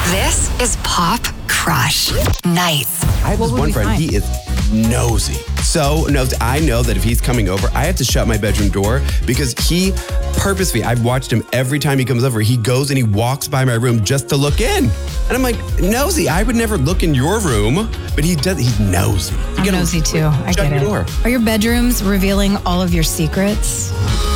This is Pop Crush Nights. I have this one friend, he is nosy. So nosy. I know that if he's coming over, I have to shut my bedroom door because he purposely, I've watched him every time he comes over, he goes and he walks by my room just to look in. And I'm like, nosy, I would never look in your room, but he does, he's nosy. I'm nosy too. I Shut get your it. door. Are your bedrooms revealing all of your secrets?